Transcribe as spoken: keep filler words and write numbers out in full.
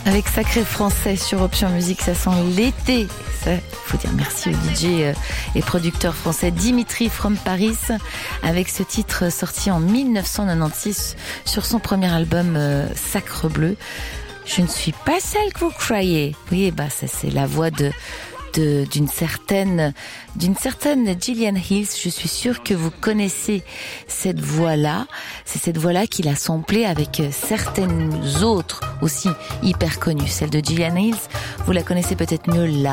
Avec Sacré Français sur Option Musique, ça sent l'été. Ça, faut dire merci au D J et producteur français Dimitri from Paris avec ce titre sorti en mille neuf cent quatre-vingt-seize sur son premier album euh, Sacre Bleu. Je ne suis pas celle que vous croyez. Oui, bah ça c'est la voix de De, d'une certaine d'une certaine Gillian Hills. Je suis sûre que vous connaissez cette voix-là. C'est cette voix-là qu'il a samplée avec certaines autres aussi hyper connues. Celle de Gillian Hills, vous la connaissez peut-être mieux là.